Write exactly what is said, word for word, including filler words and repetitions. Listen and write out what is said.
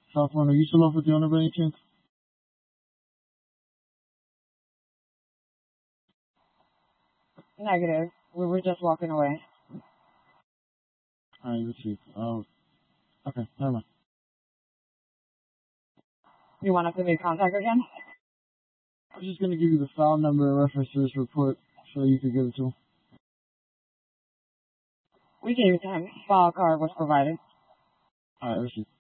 South one, are you still off with the owner by any chance? Negative. We were just walking away. Alright, let's see. Oh, okay, never mind. You want us to make contact again? I was just gonna give you the file number and reference to this report so you could give it to him. We gave it to him. File card was provided. Alright, let's see.